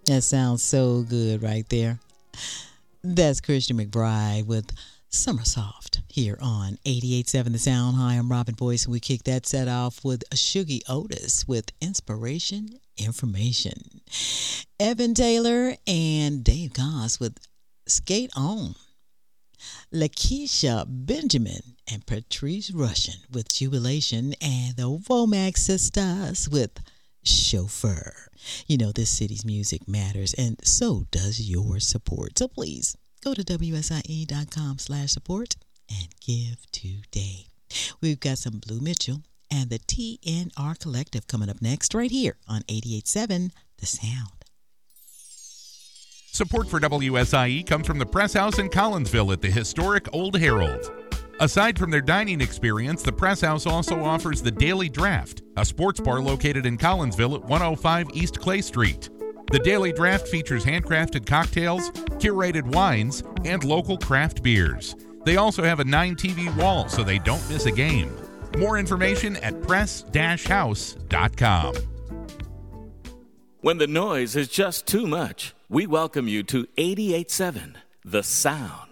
That sounds so good right there. That's Christian McBride with Summer Soft here on 88.7 The Sound. Hi, I'm Robin Boyce, and we kick that set off with Shuggie Otis with Inspiration Information. Evan Taylor and Dave Goss with Skate On. Lakeisha Benjamin and Patrice Russian with Jubilation, and the Womack Sisters with Chauffeur. You know, this city's music matters, and so does your support. So please go to WSIE.com/support and give today. We've got some Blue Mitchell and the TNR Collective coming up next right here on 88.7 The Sound. Support for WSIE comes from the Press House in Collinsville at the historic Old Herald. Aside from their dining experience, the Press House also offers the Daily Draft, a sports bar located in Collinsville at 105 East Clay Street. The Daily Draft features handcrafted cocktails, curated wines, and local craft beers. They also have a 9-TV wall so they don't miss a game. More information at press-house.com. When the noise is just too much, we welcome you to 88.7 The Sound.